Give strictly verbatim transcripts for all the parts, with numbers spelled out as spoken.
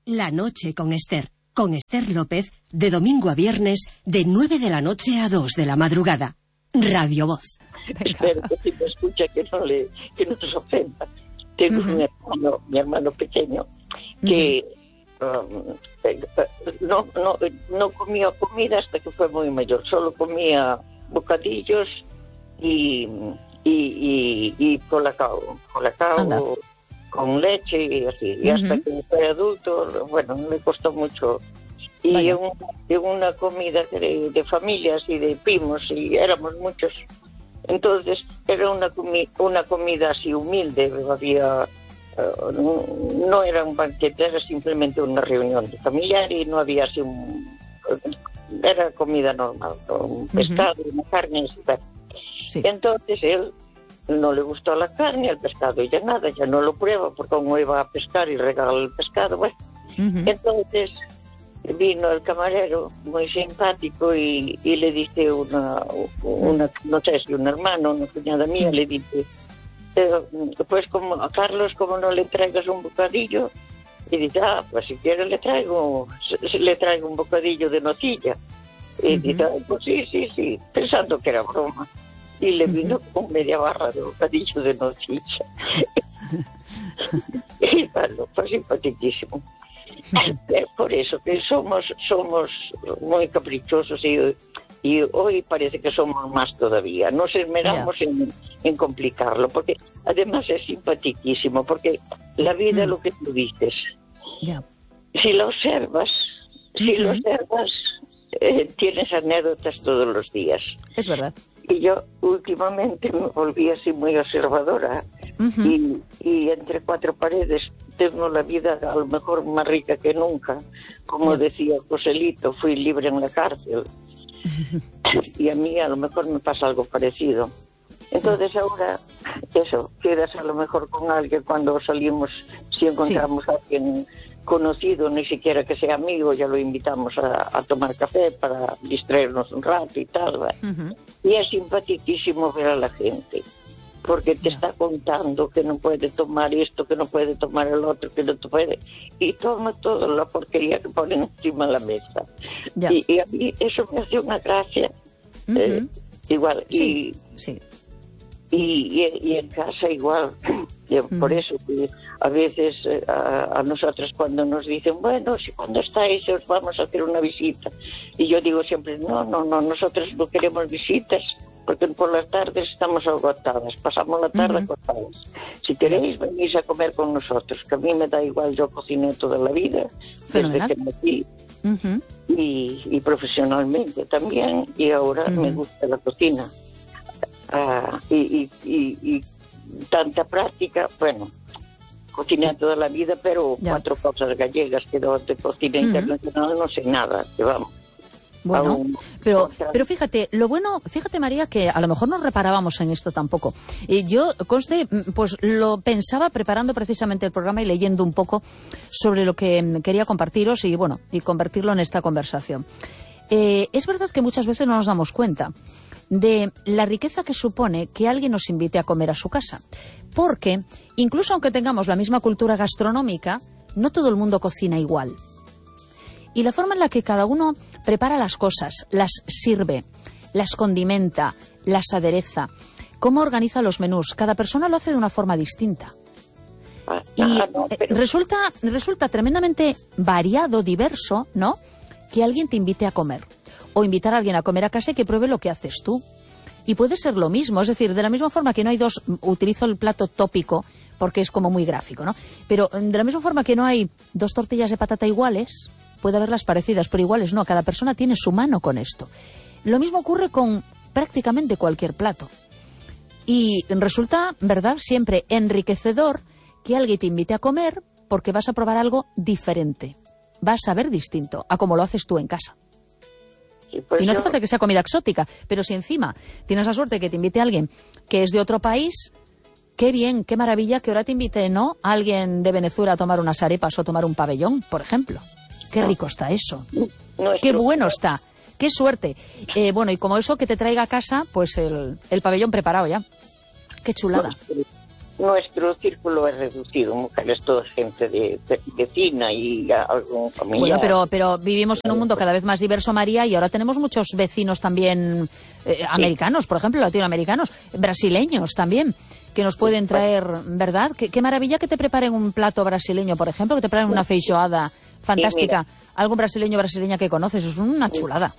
La noche con Esther. Con Esther López, de domingo a viernes, de nueve de la noche a dos de la madrugada. Radio Voz. Espero que si me escucha que no le, que no se ofenda. Tengo uh-huh. un hermano, mi hermano pequeño, que uh-huh. um, no, no, no comía comida hasta que fue muy mayor. Solo comía bocadillos y, y, y, y colacao, colacao con leche y así. Y uh-huh. hasta que fue adulto, bueno, me costó mucho. Y en, en una comida de, de familias y de primos, y éramos muchos. Entonces era una, comi- una comida así humilde, había, uh, no, no era un banquete, era simplemente una reunión de familiar y no había así un... Era comida normal, un pescado, uh-huh. una carne, etcétera. Sí. Entonces él no le gustó la carne, el pescado y ya nada, ya no lo prueba porque como iba a pescar y regalar el pescado, bueno. Uh-huh. Entonces vino el camarero muy simpático y, y le dice una, una, no sé si un hermano, una cuñada mía, le dice, pues como a Carlos, como no le traigas un bocadillo, y dice, ah, pues si quiere le traigo, le traigo un bocadillo de nocilla. Y uh-huh. dice, ah, pues sí, sí, sí, pensando que era broma. Y le vino uh-huh. con media barra de bocadillo de nocilla. Y bueno, fue simpaticísimo. Por eso que somos somos muy caprichosos y, y hoy parece que somos más todavía. Nos esmeramos yeah. en, en complicarlo, porque además es simpaticísimo, porque la vida es mm. lo que tú dices. Yeah. Si lo observas, mm-hmm. si lo observas, eh, tienes anécdotas todos los días. Es verdad. Y yo últimamente me volví así muy observadora. Uh-huh. y, y entre cuatro paredes tengo la vida a lo mejor más rica que nunca. Como yeah. decía Joselito, fui libre en la cárcel. Uh-huh. Y a mí a lo mejor me pasa algo parecido. Entonces uh-huh. ahora, eso, quedas a lo mejor con alguien cuando salimos, si encontramos sí. a alguien conocido, ni siquiera que sea amigo, ya lo invitamos a, a tomar café para distraernos un rato y tal. Uh-huh. Y es simpaticísimo ver a la gente, porque te está contando que no puede tomar esto, que no puede tomar el otro, que no te puede, y toma toda la porquería que ponen encima de la mesa. Y, y a mí eso me hace una gracia. Uh-huh. eh, igual, sí, y, sí. Y, y, y en casa igual. Uh-huh. Por eso que a veces eh, a, a nosotros cuando nos dicen, bueno, si cuando estáis os vamos a hacer una visita, y yo digo siempre, no, no, no, nosotros no queremos visitas, porque por las tardes estamos agotadas, pasamos la tarde uh-huh. agotadas. Si queréis, venís a comer con nosotros, que a mí me da igual, yo cociné toda la vida, Fenomenal. desde que nací, uh-huh. y, y profesionalmente también, y ahora uh-huh. me gusta la cocina. Uh, y, y, y, y tanta práctica, bueno, cociné toda la vida, pero ya. cuatro cosas gallegas, que de cocina uh-huh. internacional no sé nada, que vamos. Bueno, Aún, pero contra... pero fíjate, lo bueno, fíjate María, que a lo mejor no reparábamos en esto tampoco. Y yo, conste, pues lo pensaba preparando precisamente el programa y leyendo un poco sobre lo que quería compartiros y bueno, y convertirlo en esta conversación. Eh, es verdad que muchas veces no nos damos cuenta de la riqueza que supone que alguien nos invite a comer a su casa. Porque, incluso aunque tengamos la misma cultura gastronómica, no todo el mundo cocina igual. Y la forma en la que cada uno prepara las cosas, las sirve, las condimenta, las adereza, cómo organiza los menús, cada persona lo hace de una forma distinta. Y eh, resulta, resulta tremendamente variado, diverso, ¿no?, que alguien te invite a comer. O invitar a alguien a comer a casa y que pruebe lo que haces tú. Y puede ser lo mismo, es decir, de la misma forma que no hay dos, utilizo el plato tópico porque es como muy gráfico, ¿no? Pero de la misma forma que no hay dos tortillas de patata iguales, puede haberlas parecidas, pero iguales no, cada persona tiene su mano con esto. Lo mismo ocurre con prácticamente cualquier plato. Y resulta, ¿verdad?, siempre enriquecedor que alguien te invite a comer porque vas a probar algo diferente. Vas a ver distinto a como lo haces tú en casa. Sí, pues y no hace yo... falta que sea comida exótica, pero si encima tienes la suerte de que te invite a alguien que es de otro país, qué bien, qué maravilla que ahora te invite, ¿no?, a alguien de Venezuela a tomar unas arepas o tomar un pabellón, por ejemplo. Qué rico está eso. No, qué bueno está. Qué suerte. Eh, bueno, y como eso, que te traiga a casa, pues el, el pabellón preparado ya. Qué chulada. nuestro círculo es reducido, mujeres, toda gente de, de vecina y algún familiar. Bueno, pero, pero vivimos en un mundo cada vez más diverso, María, y ahora tenemos muchos vecinos también eh, americanos, por ejemplo, latinoamericanos, brasileños también, que nos pueden traer, ¿verdad? Qué, qué maravilla que te preparen un plato brasileño, por ejemplo, que te preparen una feijoada fantástica. Algún brasileño o brasileña que conoces, es una chulada.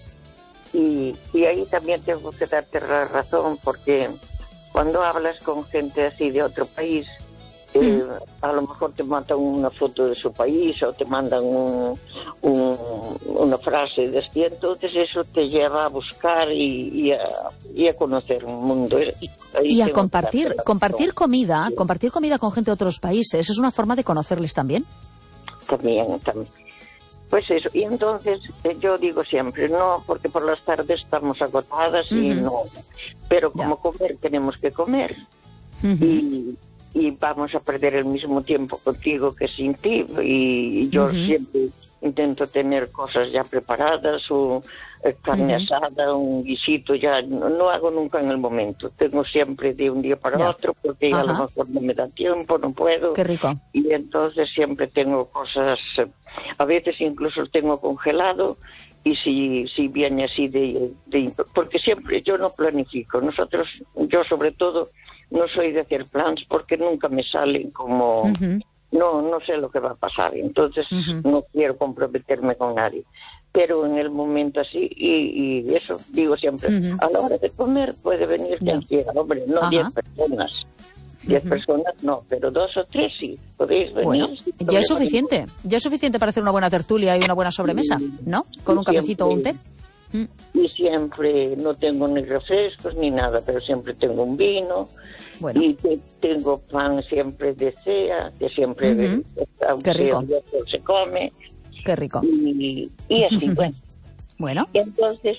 Y, y ahí también tengo que darte la razón, porque cuando hablas con gente así de otro país, eh, mm. a lo mejor te mandan una foto de su país o te mandan un, un, una frase de así, entonces eso te lleva a buscar y, y, a, y a conocer un mundo. Y, y a compartir, compartir comida, sí. compartir comida con gente de otros países, es una forma de conocerles también. También, también. Pues eso, y entonces eh, yo digo siempre, no, porque por las tardes estamos agotadas y uh-huh. no, pero como ya. comer tenemos que comer uh-huh. y, y vamos a perder el mismo tiempo contigo que sin ti, y yo uh-huh. siempre intento tener cosas ya preparadas, o eh, carne uh-huh. asada, un guisito, ya no, no hago nunca en el momento, tengo siempre de un día para ya. otro, porque uh-huh. a lo mejor no me da tiempo, no puedo. Qué rico. Y entonces siempre tengo cosas, eh, a veces incluso tengo congelado, y si, si viene así de, de... Porque siempre yo no planifico, nosotros, yo sobre todo, no soy de hacer plans, porque nunca me salen como... Uh-huh. No, no sé lo que va a pasar, entonces uh-huh. no quiero comprometerme con nadie. Pero en el momento así, y, y eso digo siempre, uh-huh. a la hora de comer puede venir quien yeah. quiera, hombre, no diez personas. Diez uh-huh. personas no, pero dos o tres sí, podéis venir. Bueno, ya es suficiente, ninguno. ya es suficiente para hacer una buena tertulia y una buena sobremesa, ¿no? Con y un cafecito o un té. Y siempre no tengo ni refrescos ni nada, pero siempre tengo un vino. Bueno. Y te, tengo pan siempre de cea, que siempre uh-huh. aunque Qué rico. se come. Qué rico. Y, y así, bueno. Bueno. Entonces,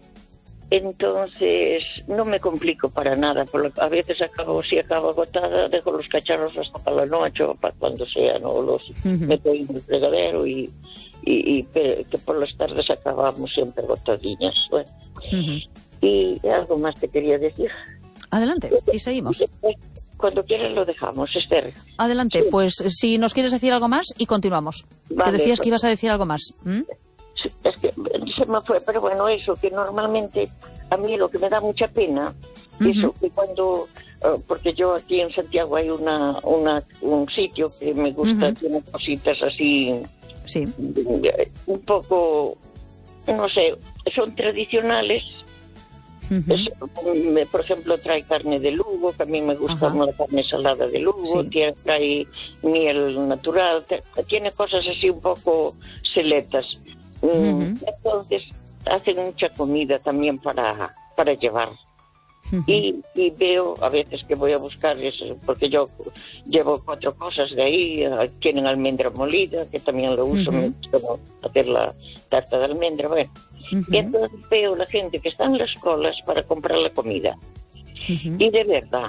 entonces no me complico para nada. Por lo, a veces acabo, si acabo agotada, dejo los cacharros hasta para la noche o para cuando sea, ¿no? Los uh-huh. meto en el fregadero y, y, y que por las tardes acabamos siempre agotadillas. Bueno. Uh-huh. Y algo más te quería decir. Adelante, y seguimos. Cuando quieras lo dejamos, Esther. Adelante, sí. Pues si nos quieres decir algo más y continuamos. Vale, te decías pues, que ibas a decir algo más. ¿Mm? Sí, es que se me fue, pero bueno, eso, que normalmente a mí lo que me da mucha pena, uh-huh. eso, que cuando, uh, porque yo aquí en Santiago hay una, una un sitio que me gusta, uh-huh. tiene cositas así, sí. un poco, no sé, son tradicionales. Uh-huh. Es, por ejemplo, trae carne de Lugo, que a mí me gusta uh-huh. la carne salada de Lugo, sí. tiene, trae miel natural, tiene cosas así un poco seletas. Uh-huh. Entonces, hacen mucha comida también para, para llevar. Uh-huh. Y, y veo a veces que voy a buscar eso, porque yo llevo cuatro cosas de ahí, tienen almendra molida, que también lo uso, uh-huh. me gusta hacer la tarta de almendra, bueno. Uh-huh. Y entonces veo la gente que está en las colas para comprar la comida. Uh-huh. Y de verdad,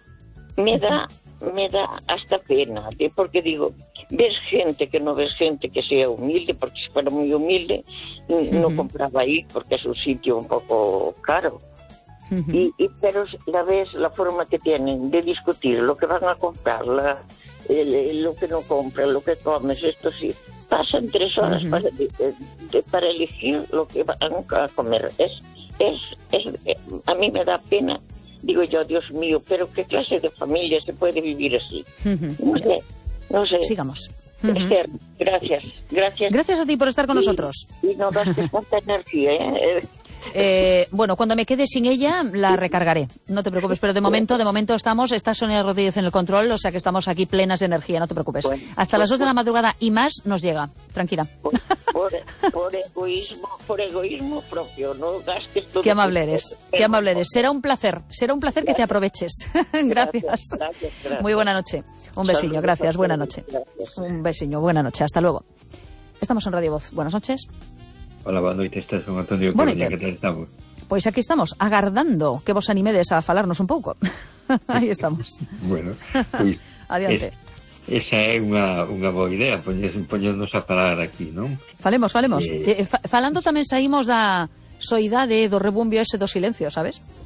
me da, me da hasta pena, ¿sí? Porque digo, ves gente que no ves gente que sea humilde, porque si fuera muy humilde, uh-huh. no compraba ahí, porque es un sitio un poco caro. Uh-huh. Y, y pero la ves, la forma que tienen de discutir, lo que van a comprar, la, el, lo que no compran, lo que comes, esto sí. Pasan tres horas uh-huh. para, de, de, para elegir lo que van a comer. Es, es, es, a mí me da pena. Digo yo, Dios mío, pero ¿qué clase de familia se puede vivir así? Uh-huh. No sé, no sé. Sigamos. Uh-huh. Esther, gracias, gracias. Gracias a ti por estar con y, nosotros. Y no gastes tanta energía, ¿eh? Eh, bueno, cuando me quede sin ella la recargaré, no te preocupes, pero de momento de momento estamos, está Sonia Rodríguez en el control, o sea que estamos aquí plenas de energía, no te preocupes. Bueno, hasta pues, las dos de la madrugada y más nos llega, tranquila. Por, por, por egoísmo, por egoísmo propio, no gastes todo. Qué amable eres, qué amable eres. Será un placer, será un placer gracias. Que te aproveches. Gracias. Gracias, gracias, gracias. Muy buena noche. Un besiño, Saludos, gracias, buena noche. Gracias. Un besiño, buena noche, hasta luego. Estamos en Radio Voz, buenas noches. Hola, boa noite, estás con Antonio Coruña, que tal estamos? Pois aquí estamos, agardando que vos animedes a falarnos un pouco. Aí estamos. Bueno, pois... Adiante. Es, esa é unha, unha boa idea, poñernos a falar aquí, non? Falemos, falemos. Eh... Eh, fa, falando tamén saímos da soidade do rebumbio ese do silencio, sabes?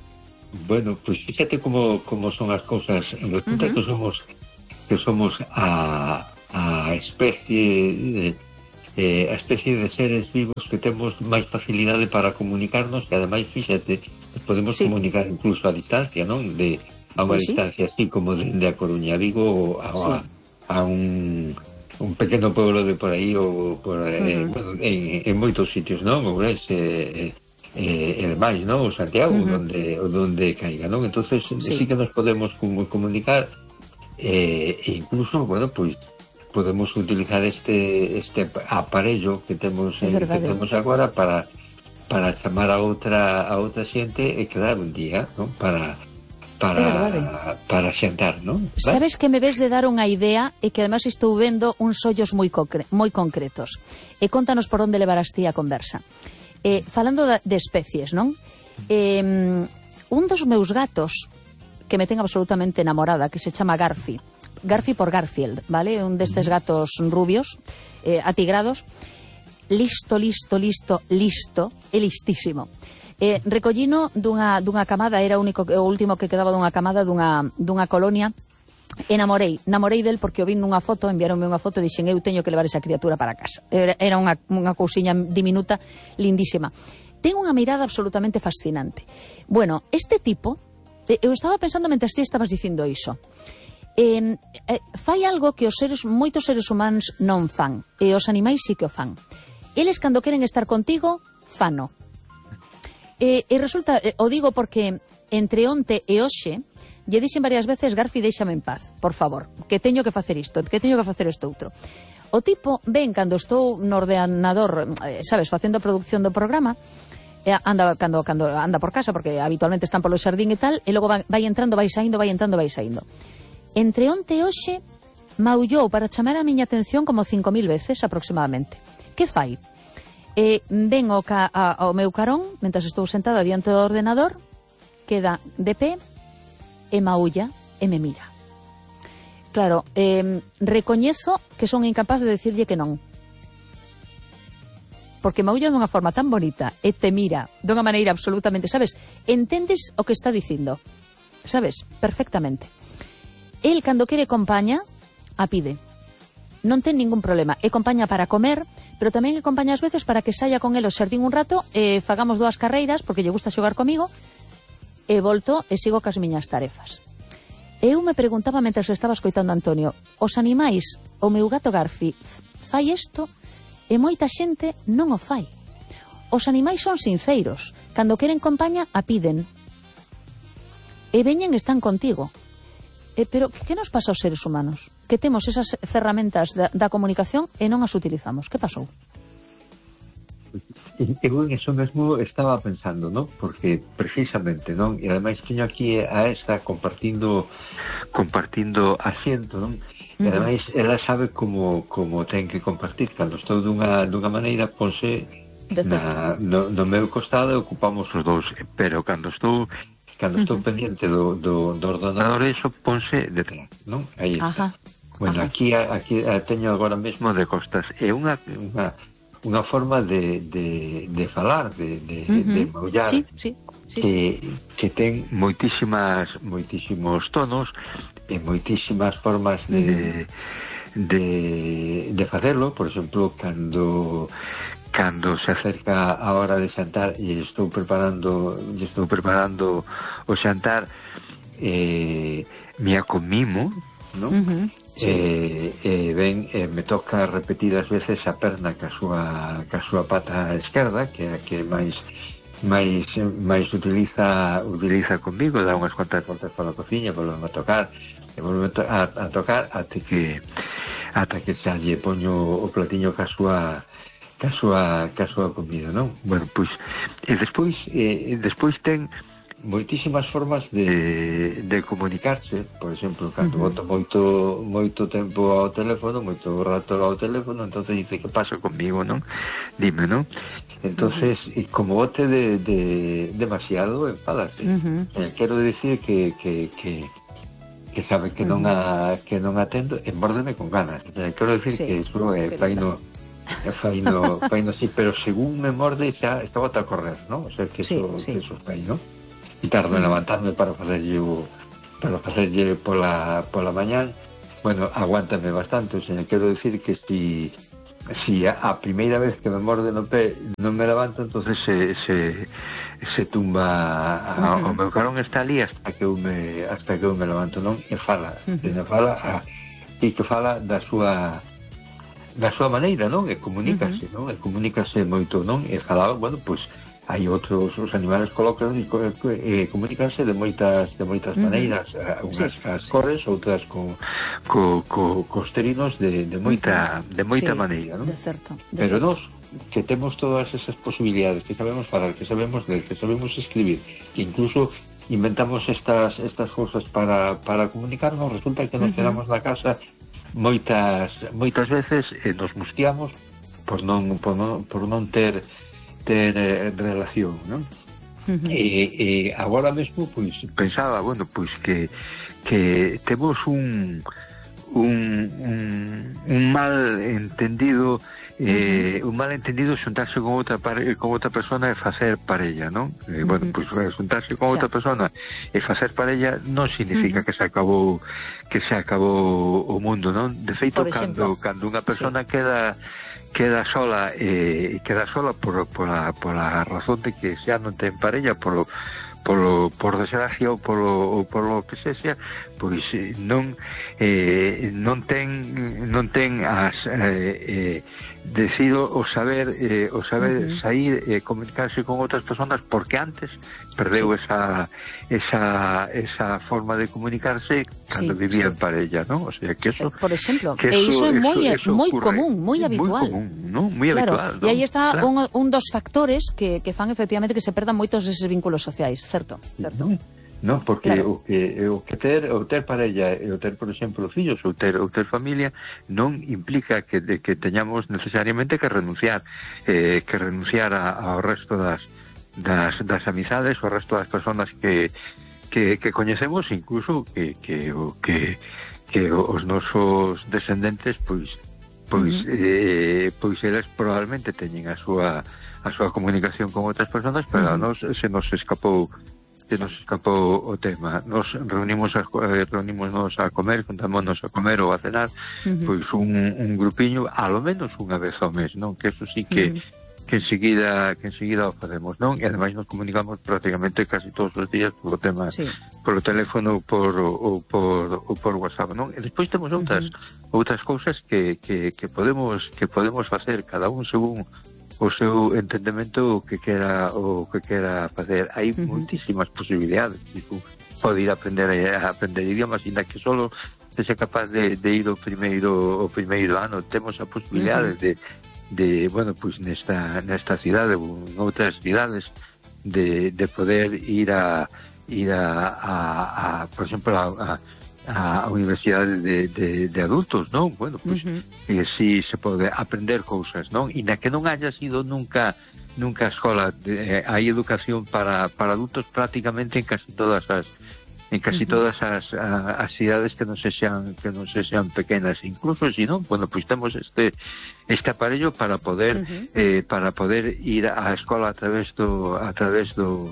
Bueno, pues fíjate como, como son as cousas. Resulta uh-huh. que somos que somos a, a especie de, eh, a especie de seres vivos que temos máis facilidade para comunicarnos, e ademais, fíxate, podemos sí. comunicar incluso a distancia, non? De, a unha sí. distancia así como de, de a Coruña a Vigo a, sí. a, a un, un pequeno pueblo de por aí ou por, uh-huh. eh, bueno, en, en moitos sitios, non? Ourense, eh, eh, e demais, non? O Santiago, uh-huh. donde, donde caiga, non? Entonces sí. sí que nos podemos comunicar, eh, e incluso, bueno, pois podemos utilizar este este aparello que temos eh, que temos agora para para chamar a outra a outra xente e quedar un día, non? Para para para xantar, non? Sabes que me ves de dar unha idea e que además estou vendo uns ollos moi concre- moi concretos. E contanos por onde levarás ti a conversa. Eh, falando de, de especies, non? Eh, un dos meus gatos que me ten absolutamente enamorada, que se chama Garfi. Garfi por Garfield, vale? Un destes gatos rubios, eh, atigrados. Listo, listo, listo, listo. É listísimo. Eh, recollino dunha, dunha camada, era o, único, o último que quedaba dunha camada dunha, dunha colonia. Enamorei, namorei del porque o vi nunha foto, enviaronme unha foto e dixen, eu teño que levar esa criatura para casa. Era, era unha, unha cousiña diminuta, lindísima. Ten unha mirada absolutamente fascinante. Bueno, este tipo, eu estaba pensando mentre ti estabas dicindo iso, eh, eh, fai algo que os seres, moitos seres humanos non fan, e os animais sí que o fan. Eles, cando queren estar contigo, fano. E, e resulta, eh, o digo porque entre onte e hoxe, lle dixen varias veces, Garfi, déixame en paz, por favor, que teño que facer isto, que teño que facer isto outro. O tipo ven cando estou no ordenador, eh, sabes, facendo a produción do programa, eh, anda cando, cando anda por casa, porque habitualmente están polo xardín e tal, e logo vai, vai entrando, vai saindo, vai entrando, vai saindo. Entre onte e hoxe, maullou para chamar a miña atención como cinco mil veces aproximadamente. Que fai? Eh, ven o ca, a, ao meu carón, mentre estou sentada diante do ordenador, queda de pé, e maulla e me mira. Claro, eh, recoñezo que son incapaz de decirlle que non. Porque maulla dunha forma tan bonita e te mira dunha maneira absolutamente, sabes, entendes o que está dicindo. Sabes, perfectamente. El, cando quere compaña, a pide. Non ten ningún problema. E compaña para comer, pero tamén e compaña ás veces para que saia con el ao xardín un rato e fagamos dúas carreiras, porque lle gusta xogar comigo, e volto e sigo cas miñas tarefas. Eu me preguntaba mentre estaba escoitando a Antonio, os animais, o meu gato Garfi, fai isto e moita xente non o fai. Os animais son sinceiros, cando queren compaña a piden. E veñen e están contigo. E, pero que nos pasa aos seres humanos? Que temos esas ferramentas da, da comunicación e non as utilizamos. Que pasou? Eu en eso mesmo estaba pensando, non? Porque precisamente, non? E ademais teño aquí a esta compartindo compartindo asiento, non? E ademais ela sabe como como ten que compartir. Cando estou dunha dunha maneira, ponse na, no, no meu costado e ocupamos os dous, pero cando estou cando estou uh-huh. pendiente do, do, do ordenador, eso ponse detrás, non? Aí está. Ajá. Bueno, Ajá. aquí aquí a teño agora mesmo de costas. É unha unha unha forma de, de, de falar, de, de, uh-huh. de maullar, sí, sí, sí, que, sí. que ten moitísimas, moitísimos tonos e moitísimas formas de, uh-huh. de, de facelo. Por exemplo, cando cando se acerca a hora de xantar e estou preparando e estou preparando o xantar, eh, me acomimo, non? Uh-huh. Sí. E, e ben, e me toca repetidas veces a perna ca súa, ca súa pata esquerda, que é a que máis máis máis utiliza utiliza comigo, dá unhas cuantas voltas pola cociña, volve a tocar e volve a, a tocar ata que ata que xa lle poño o platiño ca súa ca súa, ca súa comida, non? Bueno, pois e despois e, despois ten moitísimas formas de, de comunicarse. Por exemplo, cando uh-huh. boto moito moito tempo ao teléfono, moito rato ao teléfono, entonces dice, que pasa comigo, non? Dime, non? Entonces, uh-huh. como bote de, de demasiado, enfádase. Uh-huh. Eh, quero decir que, que, que que sabe que non a que non atendo e mórdeme con ganas. Eh, quero decir sí, que iso é eh, faino faino faino sí, pero según me morde xa está bota a correr, non? O sea, que sí, eso, sí. que eso fai, non? tardo en levantarme para facerlle o, para facerlle pola, pola mañán. Bueno, aguántame bastante, o sea, quero decir que si si a, a primeira vez que me morde no pé non me levanto, entonces se, se, se tumba a, uh-huh. o meu carón está ali hasta que eu me, hasta que eu me levanto, non? E fala, uh-huh. e fala a, e que fala da súa da súa maneira, non? E comunícase, uh-huh. non? E comunícase moito, non? E fala, bueno, pois hai outros, os animales colócanse e, e comunícanse de moitas de moitas uh-huh. maneiras, unhas sí, as corres, sí. outras co, co, co, cos terinos de, de moita de moita sí, maneira, non? De certo, de Pero certo. nós que temos todas esas posibilidades, que sabemos falar, que sabemos ler, que sabemos escribir, que incluso inventamos estas estas cousas para, para comunicarnos, resulta que nos uh-huh. quedamos na casa moitas moitas veces e nos mustiamos por non por non, por non ter ter eh, relación, non? Uh-huh. E, e agora mesmo pois pensaba, bueno, pois que que temos un un, un, un mal entendido eh, uh-huh. un mal entendido xuntarse con outra pare, con outra persona e facer parella, non? Eh, uh-huh. Bueno, pois xuntarse con outra persona e facer parella non significa uh-huh. que se acabou que se acabou o mundo, non? De feito, cando cando unha persona sí. queda queda sola e eh, queda sola por, por, a, por a razón de que xa non ten parella por, por, por desgracia ou por, ou por lo que sexa, pois eh, non eh, non ten non ten as eh, eh, decido o saber eh, o saber uh-huh. sair e eh, comunicarse con outras persoas porque antes perdeu sí. esa esa esa forma de comunicarse cando sí, vivía sí. en parella, ¿no? O sea, que eso por exemplo, que e iso é moi moi ocurre, común, moi habitual. Moi común, ¿no? Moi claro, habitual, ¿no? E aí está claro. un, un dos factores que, que fan efectivamente que se perdan moitos deses vínculos sociais, certo? Certo. Uh-huh. No, porque claro. o que o que ter o ter parella e o ter, por exemplo, fillos ou ter ou ter familia non implica que de, que teñamos necesariamente que renunciar eh, que renunciar a, ao resto das das das amizades, ao resto das persoas que que que coñecemos, incluso que que o que que os nosos descendentes pois pois uh-huh. eh, pois eles probablemente teñen a súa a súa comunicación con outras persoas, pero uh-huh. a nos se nos escapou se nos escapou o tema. Nos reunimos a, eh, reunimos a comer, juntámonos a comer ou a cenar, uh-huh. pois un, un grupiño, a lo menos unha vez ao mes, non? Que eso sí que, uh-huh. que enseguida que enseguida o facemos, non? E ademais nos comunicamos prácticamente casi todos os días polo tema, sí. polo teléfono ou por, ou por, ou por WhatsApp, non? E despois temos outras uh-huh. outras cousas que, que, que podemos que podemos facer cada un según o seu entendemento o que quera o que quera facer. Hai uh-huh. moitísimas posibilidades, tipo, pode ir a aprender a aprender idiomas, ainda que solo sexa capaz de, de ir o primeiro o primeiro ano, temos a posibilidade uh-huh. de, de, bueno, pois pues nesta nesta cidade ou en outras cidades de, de poder ir a ir a, a, a por exemplo a, a a universidade de, de, de adultos, non? Bueno, pois pues, uh-huh. eh, si se pode aprender cousas, non? E na que non haya sido nunca nunca a escola, eh, hai educación para, para adultos prácticamente en casi todas as en casi uh-huh. todas as, a, as cidades que non se sean que non se sean pequenas, incluso si non, bueno, pois pues temos este este aparello para poder uh-huh. eh, para poder ir á escola a través do a través do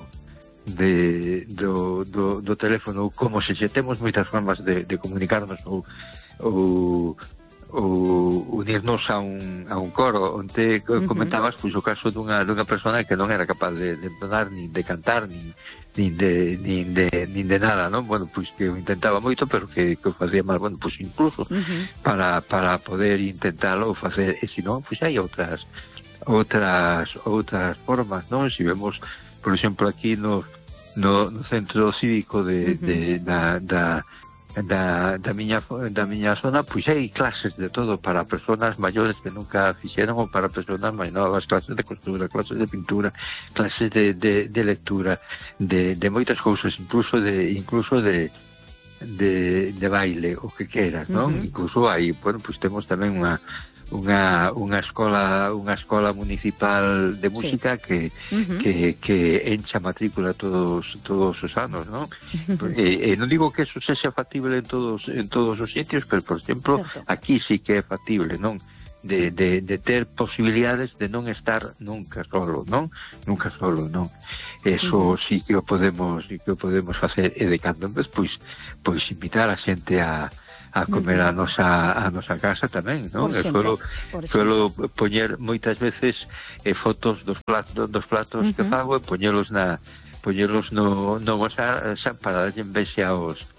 de do, do, do teléfono, como se xe temos moitas formas de, de comunicarnos ou, ou, ou unirnos a un, a un coro onde comentabas pois o caso dunha, dunha persona que non era capaz de, de entonar, nin de cantar nin, nin, de, nin, de, nin de nada, non? Bueno, pois que o intentaba moito pero que, que o facía mal, bueno, pois incluso uh-huh. para, para poder intentalo facer, e se non, pois hai outras outras outras formas, non? Se vemos, por exemplo, aquí no No, no centro cívico de, uh-huh. de, da, da, da, da, miña, da miña zona, pois hai clases de todo para persoas maiores que nunca fixeron ou para persoas máis novas, clases de costura, clases de pintura, clases de, de, de lectura, de, de moitas cousas, incluso de incluso de de, de baile, o que queras, non? Uh-huh. Incluso hai, bueno, pois temos tamén unha unha unha escola unha escola municipal de música sí. que, uh-huh. que que encha matrícula todos todos os anos, ¿no? Uh-huh. E, e non digo que eso sexa factible en todos en todos os sitios, pero por exemplo, certo. Aquí sí que é factible, non? de, de, de ter posibilidades de non estar nunca solo, non? Nunca solo, non? Eso uh-huh. sí que o podemos, sí que o podemos facer, e de cando en vez, pois, pois invitar a xente a a comer a nosa a nosa casa tamén, non? E suelo, suelo poñer moitas veces eh, fotos dos platos, dos platos uh-huh. que fago e poñelos na poñelos no, no WhatsApp para darlle envexe aos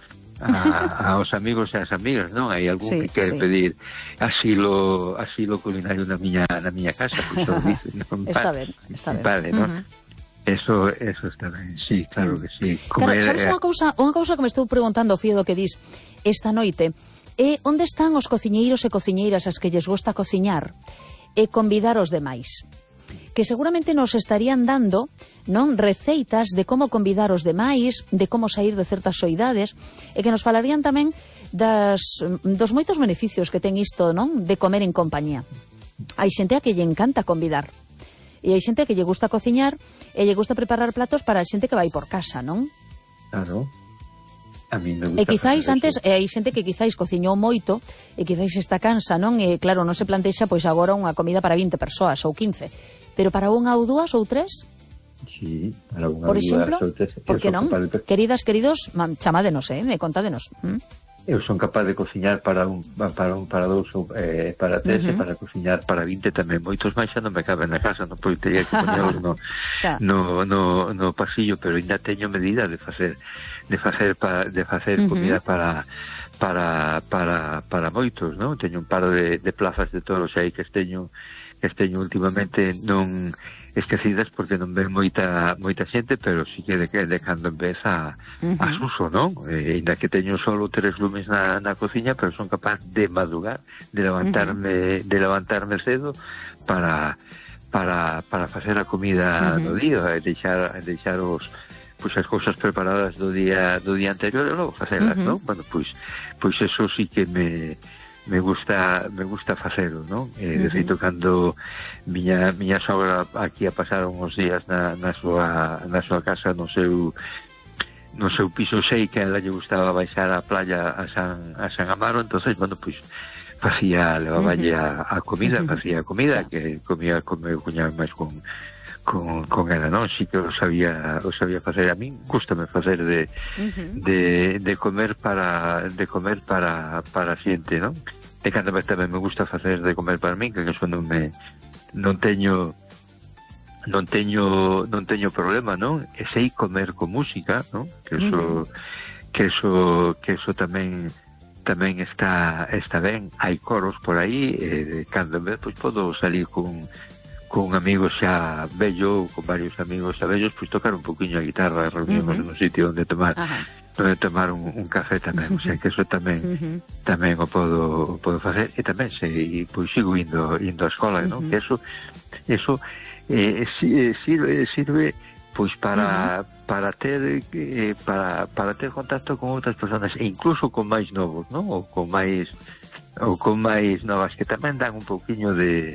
a, aos amigos e as amigas, non? Hai algún sí, que quere sí. pedir asilo asilo culinario na miña na miña casa, pois pues, dice, non, está ben, está ben. Vale, non? Uh-huh. Eso, eso está ben, sí, claro que sí. Comer, claro, sabes unha cousa, unha cousa que me estou preguntando, Fío, do que dis esta noite, é onde están os cociñeiros e cociñeiras as que lles gusta cociñar e convidar os demais, que seguramente nos estarían dando, non, receitas de como convidar os demais, de como sair de certas soidades, e que nos falarían tamén das, dos moitos beneficios que ten isto, non, de comer en compañía. Hai xente a que lle encanta convidar, e hai xente que lle gusta cociñar e lle gusta preparar platos para a xente que vai por casa, non? Claro. A mí me gusta. E quizáis antes, e hai xente que quizáis cociñou moito e quizáis está cansa, non? E claro, non se plantexa pois agora unha comida para vinte persoas ou quince, pero para unha ou dúas ou tres? Sí, para unha por ou exemplo, dúas ou tres. Por que non? De... Queridas, queridos, chamádenos, eh, me contádenos. ¿Mm? Eu son capaz de cociñar para un para un para dous ou eh, para tres uh-huh. e para cociñar para vinte tamén. Moitos máis xa non me caben na casa, non podería que poñelos no, no, no, no pasillo, pero ainda teño medida de facer de facer pa, de facer uh-huh. comida para para para para moitos, non? Teño un par de, de plazas de toros aí que esteño que esteño últimamente non esquecidas porque non ven moita moita xente, pero sí que de, de cando empeza uh-huh. a suso, non? E, ainda que teño solo tres lumes na, na cociña, pero son capaz de madrugar, de levantarme uh-huh. de levantarme cedo para para para facer a comida uh-huh. do día, e deixar deixar os pois as cousas preparadas do día do día anterior e logo facelas, uh-huh. non? Bueno, pois pois eso sí que me me gusta me gusta facelo, non? Eh, uh-huh. De feito, cando miña miña sogra aquí a pasar uns días na, na súa na súa casa, no seu no seu piso, sei que a ela lle gustaba baixar á playa a San a San Amaro, entonces, bueno, pois facía, levaballe uh-huh. a, a comida, uh-huh. facía a comida, sí. que comía con meu cuñado máis con con, con ela, non? Si que o sabía o sabía facer. A min gústame facer de, uh-huh. de, de comer para de comer para para a xente, non? E cando tamén me gusta facer de comer para min, que eso non me non teño non teño non teño problema, non? E sei comer con música, non? Que eso uh-huh. que eso que eso tamén tamén está está ben. Hai coros por aí, e cando en vez pois podo salir con con amigos xa vello, con varios amigos xa vellos, pois tocar un poquinho a guitarra, reunimos uh-huh. en un sitio onde tomar uh-huh. onde tomar un, un café tamén, o sea que eso tamén uh-huh. tamén o podo o podo facer, e tamén sei, pois sigo indo indo á escola, uh-huh. non? Que eso eso eh, sirve sirve pois para uh-huh. para ter eh, para para ter contacto con outras persoas, e incluso con máis novos, non? Ou con máis ou con máis novas que tamén dan un pouquiño de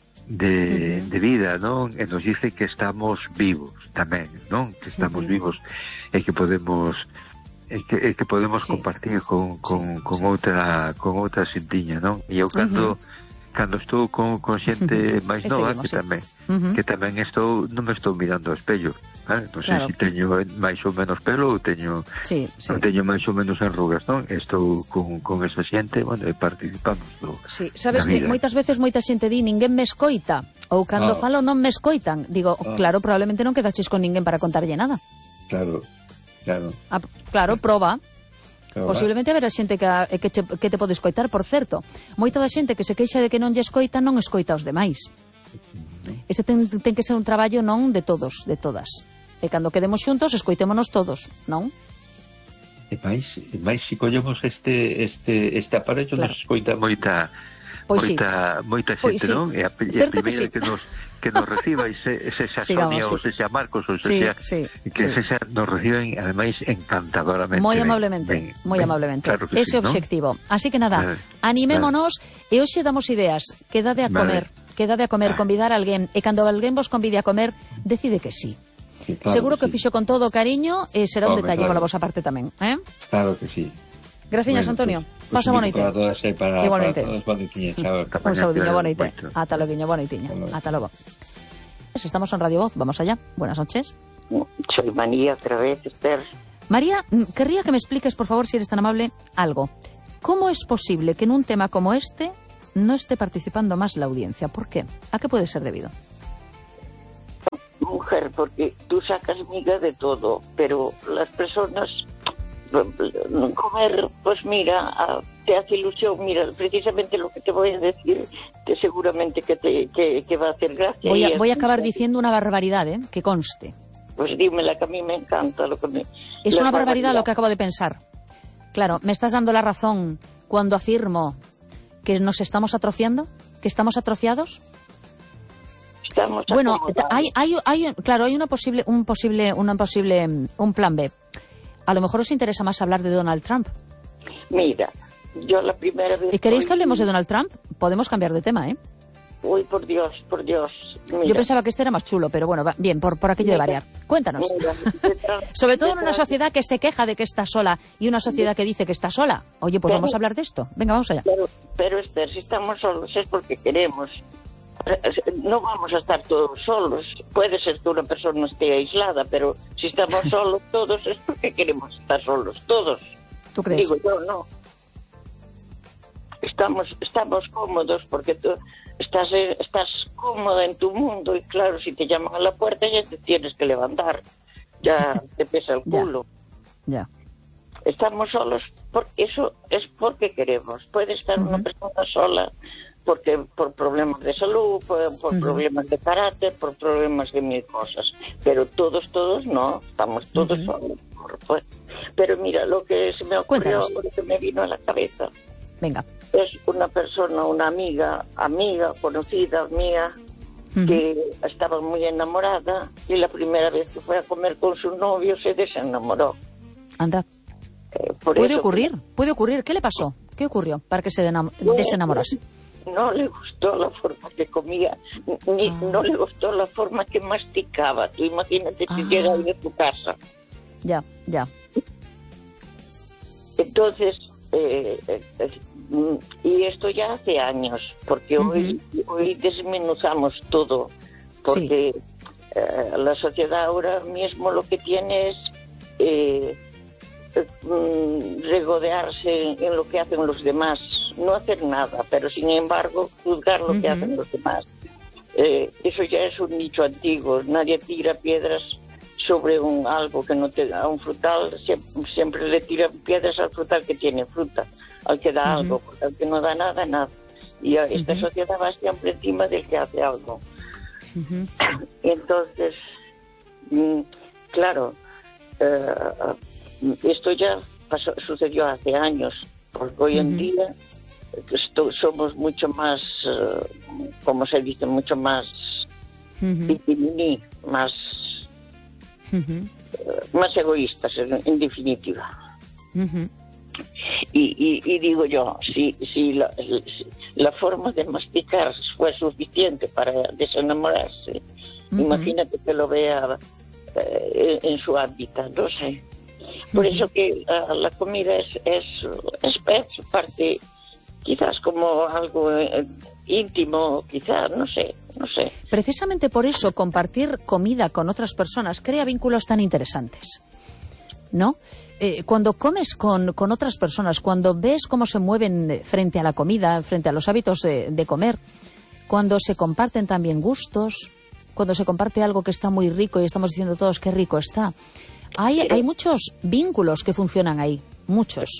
de, uh-huh. de vida, non? E nos dice que estamos vivos tamén, non? Que estamos uh-huh. vivos e que podemos e que, e que podemos sí. compartir con, con, sí, con sí. outra con outra xentiña, non? E eu cando uh-huh. cando estou con, con xente uh-huh. máis nova, que sí. tamén uh-huh. que tamén estou, non me estou mirando ao espello, eh? Non sei claro. se teño máis ou menos pelo, ou teño sí, sí. non teño máis ou menos arrugas, non? Estou con, con esa xente, bueno, e participamos do, sí. Sabes que moitas veces moita xente di ninguén me escoita, ou cando oh. falo non me escoitan. Digo, oh. claro, probablemente non quedaches con ninguén para contarlle nada. Claro, claro. Ah, claro, proba. Posiblemente haberá xente que, que, che, que te pode escoitar, por certo. Moita da xente que se queixa de que non lle escoita, non escoita os demais. Este ten, ten que ser un traballo non de todos, de todas. E cando quedemos xuntos, escoitémonos todos, non? E máis, e máis se collemos este este este aparello, claro. nos escoita moita pois moita, sí. moita xente, pois sí. non? E a, e a primeira que, sí. que nos que nos reciba ese, ese xa Sonia ou ese xa Marcos ou ese sí, xa sí, que sí. ese xa nos reciben ademais encantadoramente. Moi amablemente, ben, moi ben, amablemente. Claro ese sí, obxectivo. ¿No? Así que nada, vale, animémonos vale. E hoxe damos ideas. Quedade a comer, vale. quedade a comer, vale. Convidar a alguén, e cando alguén vos convide a comer, decide que sí. Sí, claro seguro que, que sí. fixo con todo cariño e será un detalle claro. pola vosa parte tamén, eh? Claro que sí. Graciñas, bueno, Antonio. Pues... Pasa bona nit. Para todas e para, Igualmente. para todos, bona nit. Chao, Un saludiño, bona nit. Hasta luego, bona nitiña. Hasta luego. Estamos en Radio Voz, vamos allá. Buenas noches. Soy María otra vez, Esther. María, querría que me expliques, por favor, si eres tan amable, algo. ¿Cómo es posible que en un tema como este no esté participando más la audiencia? ¿Por qué? ¿A qué puede ser debido? Mujer, porque tú sacas miga de todo, pero las personas comer, pues mira, te hace ilusión. Mira, precisamente lo que te voy a decir, que seguramente que te que, que va a hacer gracia. Voy a, voy a acabar diciendo una barbaridad, ¿eh? Que conste. Pues dímela, que a mí me encanta lo que me... Es una barbaridad lo que acabo de pensar. Claro, me estás dando la razón cuando afirmo que nos estamos atrofiando, que estamos atrofiados. Estamos bueno, hay, hay, hay, claro, hay una posible, un posible, una posible, un plan B. A lo mejor os interesa más hablar de Donald Trump. Mira, yo la primera vez... ¿Y queréis que hablemos de Donald Trump? Podemos cambiar de tema, ¿eh? Uy, por Dios, por Dios. Mira. Yo pensaba que este era más chulo, pero bueno, va, bien, por, por aquello mira, de variar. Cuéntanos. Mira, detrás, Sobre todo detrás. En una sociedad que se queja de que está sola y una sociedad que dice que está sola. Oye, pues pero, vamos a hablar de esto. Venga, vamos allá. Pero, pero Esther, si estamos solos es porque queremos. No vamos a estar todos solos. Puede ser que una persona esté aislada, pero si estamos solos todos es porque queremos estar solos, todos. ¿Tú crees? Digo yo, no. Estamos, estamos cómodos porque tú estás, estás cómoda en tu mundo y claro, si te llaman a la puerta ya te tienes que levantar. Ya te pesa el culo. Ya. ya. Estamos solos, por, eso es porque queremos. Puede estar uh-huh. una persona sola porque por problemas de salud, por, por uh-huh. problemas de carácter, por problemas de mil cosas. Pero todos, todos no, estamos todos uh-huh. solos. Pues. Pero mira, lo que se me ocurrió, Cuéntanos. lo que me vino a la cabeza. Venga. Es una persona, una amiga, amiga, conocida mía, uh-huh. que estaba muy enamorada y la primera vez que fue a comer con su novio se desenamoró. Anda. Eh, por puede eso ocurrir, que... puede ocurrir. ¿Qué le pasó? ¿Qué ocurrió para que se denam- desenamorase? No le gustó la forma que comía, ni ah. no le gustó la forma que masticaba. Tú imagínate si ah. llega ahí de tu casa. Ya, ya. Entonces, eh, eh, eh, y esto ya hace años, porque uh-huh. hoy, hoy desmenuzamos todo, porque sí. eh, la sociedad ahora mismo lo que tiene es eh, eh, regodearse en lo que hacen los demás, no hacer nada, pero sin embargo juzgar lo uh-huh. que hacen los demás. Eh, eso ya es un dicho antiguo, nadie tira piedras sobre un algo que no te da un frutal, siempre, siempre le tiran piedras al frutal que tiene fruta, al que da uh-huh. algo, porque al que no da nada, nada. Y uh-huh. esta sociedad va siempre encima del que hace algo. Uh-huh. Entonces, mm, claro, uh, esto ya pasó, sucedió hace años, porque hoy uh-huh. en día esto, somos mucho más, uh, como se dice, mucho más, uh-huh. más, uh-huh. uh, más egoístas, en, en definitiva. Uh-huh. Y, y, y digo yo, si, si, la, si la forma de masticar fue suficiente para desenamorarse, uh-huh. imagínate que lo vea eh, en, en su hábitat, no sé. Por uh-huh. eso que uh, la comida es, es, es, es parte, quizás como algo eh, íntimo, quizás, no sé, no sé. Precisamente por eso compartir comida con otras personas crea vínculos tan interesantes, ¿no? Eh, cuando comes con, con otras personas, cuando ves cómo se mueven frente a la comida, frente a los hábitos de, de comer, cuando se comparten también gustos, cuando se comparte algo que está muy rico y estamos diciendo todos qué rico está, hay, hay muchos vínculos que funcionan ahí, muchos.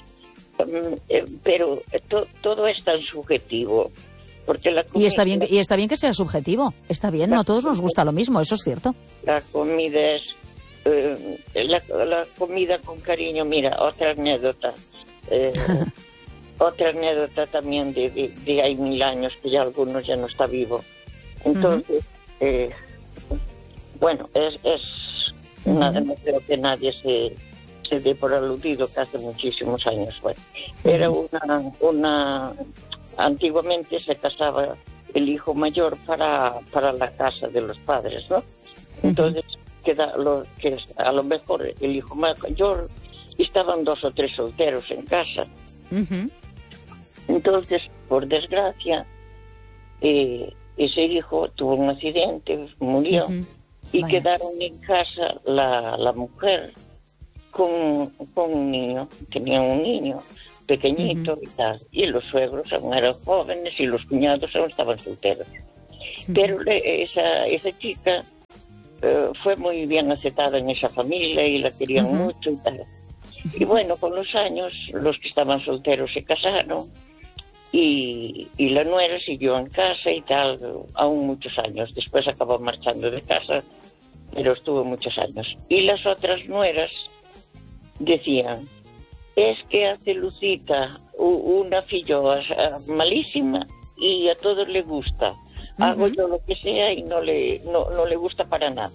Pero to, todo es tan subjetivo. Porque la comida, y está bien y está bien que sea subjetivo, está bien, no a todos nos gusta lo mismo, eso es cierto. La comida es eh, la, la comida con cariño. Mira, otra anécdota eh, otra anécdota también de, de, de hay mil años, que ya algunos ya no está vivo. Entonces uh-huh. eh, bueno, es, es uh-huh. nada, no creo que nadie se se dé por aludido, que hace muchísimos años. Bueno, uh-huh. era una una antiguamente se casaba el hijo mayor para, para la casa de los padres, ¿no? Entonces, uh-huh. queda lo, que a lo mejor el hijo mayor, estaban dos o tres solteros en casa, Uh-huh. Entonces, por desgracia, eh, ese hijo tuvo un accidente, murió, uh-huh. y Vaya. Quedaron en casa la, la mujer con, con un niño, tenían un niño pequeñito uh-huh. y tal, y los suegros aún eran jóvenes y los cuñados aún estaban solteros. Uh-huh. Pero le, esa, esa chica eh, fue muy bien aceptada en esa familia y la querían uh-huh. mucho y tal. Y bueno, con los años, los que estaban solteros se casaron y, y la nuera siguió en casa y tal, aún muchos años. Después acabó marchando de casa, pero estuvo muchos años. Y las otras nueras decían, es que hace Lucita una filloa malísima y a todos le gusta. Uh-huh. Hago yo lo que sea y no le, no, no le gusta para nada.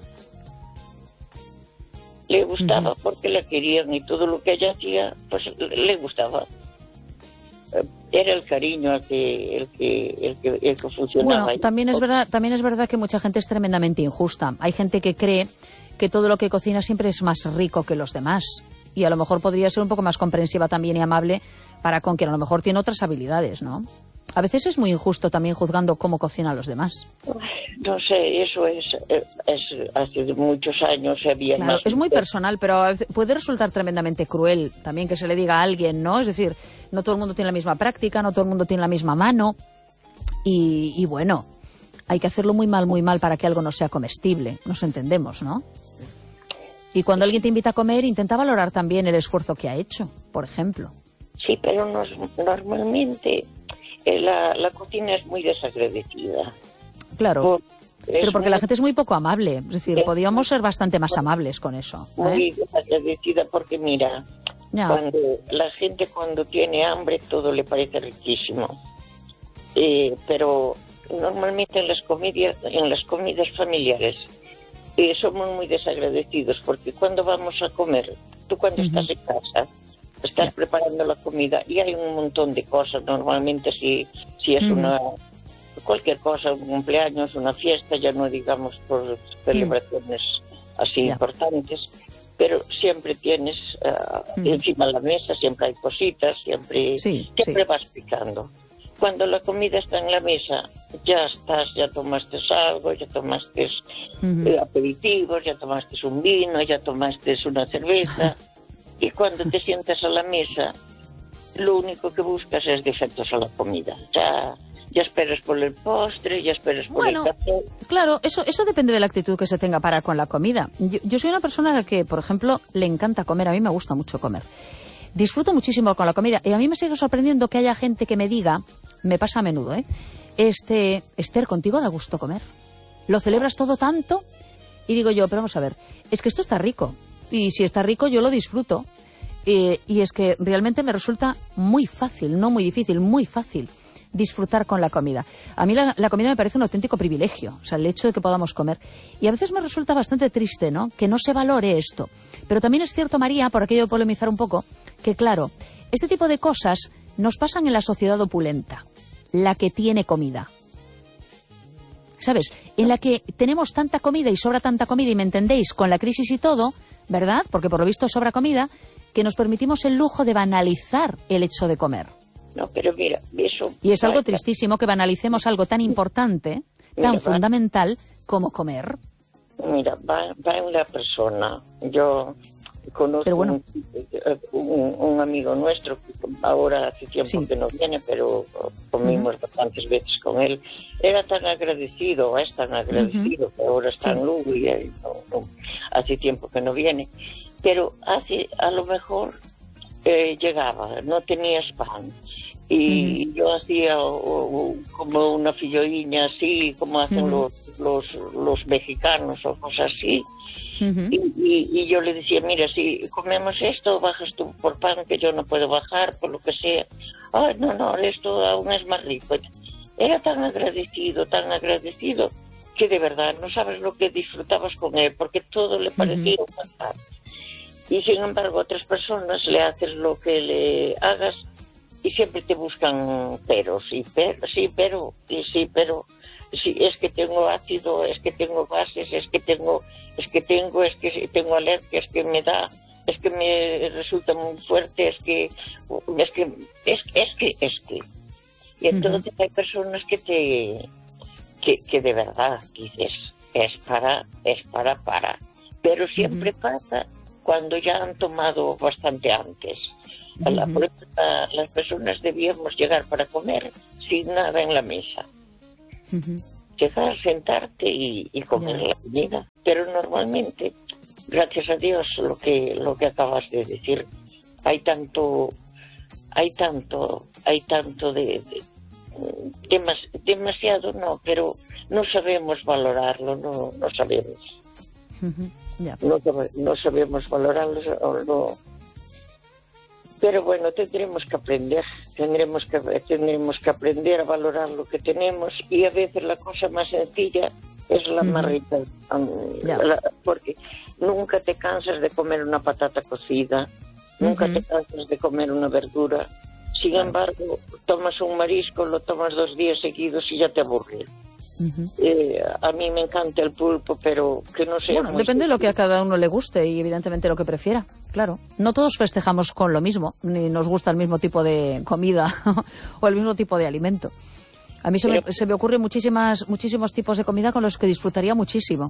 Le gustaba uh-huh. porque la querían y todo lo que ella hacía, pues le gustaba. Era el cariño el que, el que, el que, el que funcionaba. Bueno, también es verdad, también es verdad que mucha gente es tremendamente injusta. Hay gente que cree que todo lo que cocina siempre es más rico que los demás. Y a lo mejor podría ser un poco más comprensiva también y amable para con quien a lo mejor tiene otras habilidades, ¿no? A veces es muy injusto también juzgando cómo cocinan los demás. No sé, eso es, es hace muchos años había claro, más... Es muy personal, pero puede resultar tremendamente cruel también que se le diga a alguien, ¿no? Es decir, no todo el mundo tiene la misma práctica, no todo el mundo tiene la misma mano. Y, y bueno, hay que hacerlo muy mal, muy mal para que algo no sea comestible. Nos entendemos, ¿no? Y cuando alguien te invita a comer, intenta valorar también el esfuerzo que ha hecho, por ejemplo. Sí, pero no, normalmente... La, la cocina es muy desagradecida. Claro, Por, pero porque muy, la gente es muy poco amable. Es decir, es podríamos ser bastante más amables con eso. ¿eh? Muy desagradecida porque, mira, ya. cuando la gente cuando tiene hambre todo le parece riquísimo. Eh, pero normalmente en las comidas, en las comidas familiares eh, somos muy desagradecidos porque cuando vamos a comer, tú cuando uh-huh. estás en casa... Estás preparando la comida y hay un montón de cosas. Normalmente si, si es mm. una cualquier cosa, un cumpleaños, una fiesta, ya no digamos por celebraciones mm. así yeah. importantes, pero siempre tienes uh, mm. encima de la mesa, siempre hay cositas, siempre, sí, siempre sí. vas picando. Cuando la comida está en la mesa, ya estás, ya tomaste algo, ya tomaste mm-hmm. eh, aperitivos, ya tomaste un vino, ya tomaste una cerveza. Y cuando te sientas a la mesa, lo único que buscas es defectos a la comida. Ya, ya esperas por el postre, ya esperas por bueno, el café. Claro, eso, eso depende de la actitud que se tenga para con la comida. Yo, yo soy una persona a la que, por ejemplo, le encanta comer. A mí me gusta mucho comer. Disfruto muchísimo con la comida. Y a mí me sigue sorprendiendo que haya gente que me diga, me pasa a menudo, ¿eh? Este, Esther, ¿contigo da gusto comer? ¿Lo celebras todo tanto? Y digo yo, pero vamos a ver, es que esto está rico. Y si está rico, yo lo disfruto. Eh, y es que realmente me resulta muy fácil, no muy difícil, muy fácil disfrutar con la comida. A mí la, la comida me parece un auténtico privilegio, o sea, el hecho de que podamos comer. Y a veces me resulta bastante triste, ¿no?, que no se valore esto. Pero también es cierto, María, por aquello de polemizar un poco, que claro, este tipo de cosas nos pasan en la sociedad opulenta, la que tiene comida. ¿Sabes? En la que tenemos tanta comida y sobra tanta comida, y me entendéis, con la crisis y todo, ¿verdad? Porque por lo visto sobra comida, que nos permitimos el lujo de banalizar el hecho de comer. No, pero mira, eso... Y es algo tristísimo que banalicemos algo tan importante, tan mira, fundamental como comer. Mira, va, va una persona, yo conozco pero bueno. un, un, un amigo nuestro, que ahora hace tiempo sí. que no viene, pero comimos uh-huh. bastantes veces con él. Era tan agradecido, es tan agradecido, uh-huh. que ahora está sí. en Lugo y él no, no, hace tiempo que no viene. Pero hace, a lo mejor eh, llegaba, no tenías pan. Y uh-huh. yo hacía o, o, como una filloiña así, como hacen uh-huh. los, los, los mexicanos o cosas así. Uh-huh. Y, y, y yo le decía, mira, si comemos esto, bajas tú por pan, que yo no puedo bajar, por lo que sea. Ay, no, no, esto aún es más rico. Era tan agradecido, tan agradecido, que de verdad no sabes lo que disfrutabas con él, porque todo le parecía uh-huh. fantástico. Y sin embargo, a otras personas le haces lo que le hagas y siempre te buscan peros, y pero, sí, pero, y sí, pero, sí, es que tengo ácido, es que tengo gases, es que tengo, es que tengo, es que tengo alergias, que me da, es que me resulta muy fuerte, es que, es que, es, es que, es que. Y entonces uh-huh. hay personas que te, que, que de verdad dices, es para, es para, para. Pero siempre uh-huh. pasa cuando ya han tomado bastante antes. A la, uh-huh. a las personas debíamos llegar para comer sin nada en la mesa. Uh-huh. Llegar, sentarte y, y comer yeah. la comida. Pero normalmente, gracias a Dios, lo que lo que acabas de decir, hay tanto, hay tanto, hay tanto de, de demas, demasiado no, pero no sabemos valorarlo, no, no sabemos. Uh-huh. Yeah. No, no sabemos valorarlo, o no. Pero bueno, tendremos que aprender, tendremos que, tendremos que aprender a valorar lo que tenemos, y a veces la cosa más sencilla es la uh-huh. más rica, um, yeah. la, porque nunca te cansas de comer una patata cocida, uh-huh. nunca te cansas de comer una verdura. Sin uh-huh. embargo, tomas un marisco, lo tomas dos días seguidos y ya te aburre. Uh-huh. Eh, a mí me encanta el pulpo, pero que no sea... Bueno, depende de lo que a cada uno le guste y evidentemente lo que prefiera, claro. No todos festejamos con lo mismo, ni nos gusta el mismo tipo de comida o el mismo tipo de alimento. A mí se, pero, me, se me ocurren muchísimas, muchísimos tipos de comida con los que disfrutaría muchísimo.